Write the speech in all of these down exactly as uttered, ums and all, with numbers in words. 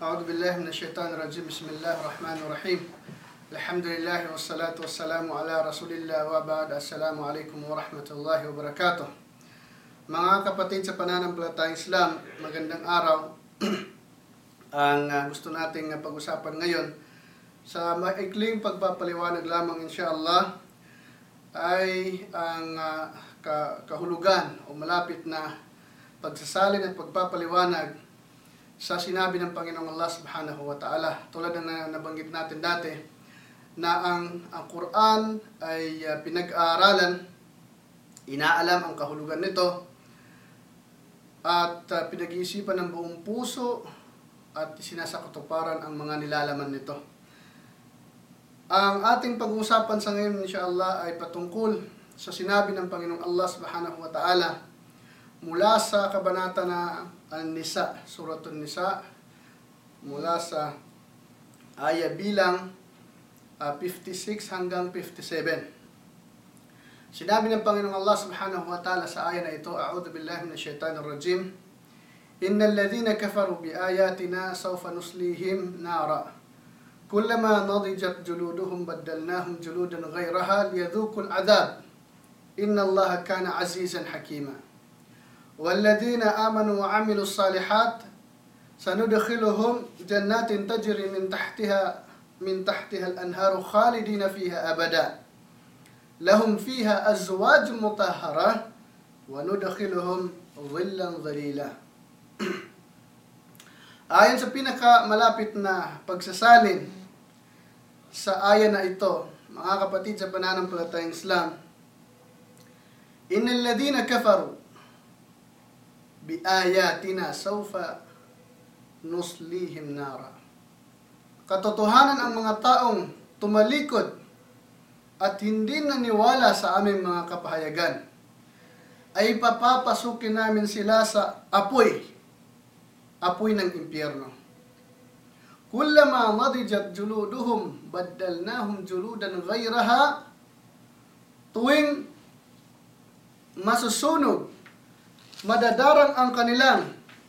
أعوذ بالله من الشيطان الرجيم بسم الله الرحمن الرحيم الحمد لله والصلاة والسلام على رسول الله وبعد السلام عليكم ورحمة الله وبركاته. Mga kapatid sa pananampalatayang Islam, magandang araw. Ang uh, gusto nating uh, pag-usapan ngayon sa maikling pagpapaliwanag lamang insyaAllah ay ang uh, kahulugan o malapit na pagsasalin at pagpapaliwanag sa sinabi ng Panginoong Allah Subhanahu wa Ta'ala. Tulad ng nabanggit natin dati na ang, ang Quran ay uh, pinag-aaralan, inaalam ang kahulugan nito at uh, pinag-iisipan ng buong puso at sinasakatuparan ang mga nilalaman nito. Ang ating pag-uusapan sa ngayon insyaAllah ay patungkol sa sinabi ng Panginoong Allah Subhanahu wa Ta'ala mula sa kabanata na An-Nisa, Suratun Nisa, mula sa aya bilang uh, fifty-six hanggang fifty-seven. Sinabi ng Panginoong Allah Subhanahu wa Ta'ala sa aya na ito, A'udhu billahi minash shaitanir rajim, Innal ladhina kafaru bi ayatina sawfa nuslihim nara. Kullama nadijat juluduhum baddalnahum juludan ghayraha liyadhuqul adhab. Inna Allaha kana azizan hakima. والذين آمنوا وعملوا الصالحات سندخلهم جنات تجري من تحتها من تحتها الأنهار خالدين فيها أبدا لهم فيها أزواج مطهرة وندخلهم ظلا ظليلا. Ayon sa pinaka malapit na pagsasalin sa aya na ito, mga kapatid sa pananampalatayang Islam, innal ladhina kafaru bi ayatina sawfa nuslihim nara. Katotohanan ang mga taong tumalikod at hindi naniwala sa aming mga kapahayagan ay papapasukin namin sila sa apoy, apoy ng impyerno. Kullama nadijat juluduhum baddalnahum juludan ghayraha. Tuwing masusunog, madadarang ang kanilang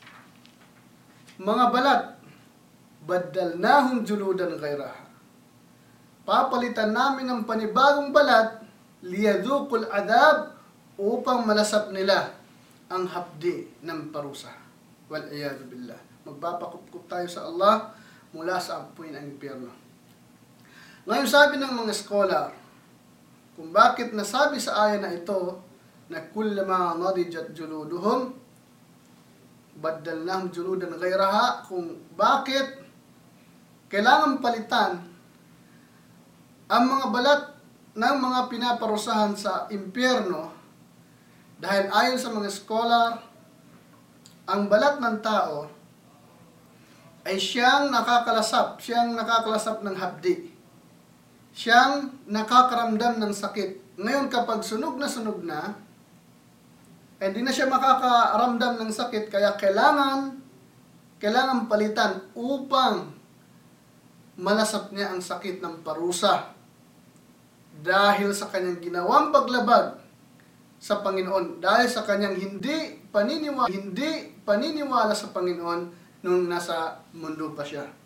mga balat, baddalnahum juludan ghayraha. Papalitan namin ng panibagong balat, liyadhuqul adhab, upang malasap nila ang hapdi ng parusa. Wal iyadu billah. Magpapakupkup tayo sa Allah mula sa apoy ng impyerno. Ngayon sabi ng mga scholar, kung bakit nasabi sa aya na ito na kullama nadijat juluduhum baddalnahum juludan ghayraha, kung bakit kailangan palitan ang mga balat ng mga pinaparusahan sa impyerno, dahil ayon sa mga scholar, ang balat ng tao ay siyang nakakalasap, siyang nakakalasap ng hapdi, siyang nakakaramdam ng sakit. Ngayon kapag sunog na sunog na, hindi na siya makakaramdam ng sakit, kaya kailangan kailangan palitan upang malasap niya ang sakit ng parusa dahil sa kanyang ginawang paglabag sa Panginoon, dahil sa kanyang hindi paniniwala hindi paniniwala sa Panginoon nung nasa mundo pa siya.